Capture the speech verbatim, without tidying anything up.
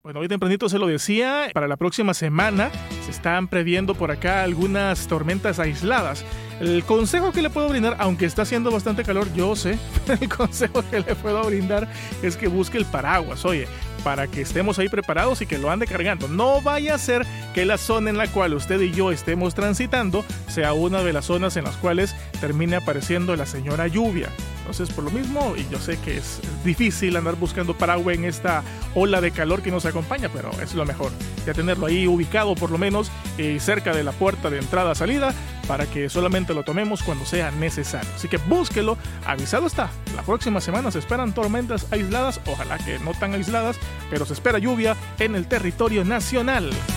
Bueno, hoy tempranito se lo decía, para la próxima semana se están previendo por acá algunas tormentas aisladas. El consejo que le puedo brindar, aunque está haciendo bastante calor, yo sé, el consejo que le puedo brindar es que busque el paraguas, oye, para que estemos ahí preparados y que lo ande cargando. No vaya a ser que la zona en la cual usted y yo estemos transitando sea una de las zonas en las cuales termine apareciendo la señora lluvia. Entonces, por lo mismo, y yo sé que es difícil andar buscando paraguas en esta ola de calor que nos acompaña, pero es lo mejor, ya tenerlo ahí ubicado por lo menos eh, cerca de la puerta de entrada-salida para que solamente lo tomemos cuando sea necesario. Así que búsquelo, avisado está. La próxima semana se esperan tormentas aisladas, ojalá que no tan aisladas, pero se espera lluvia en el territorio nacional.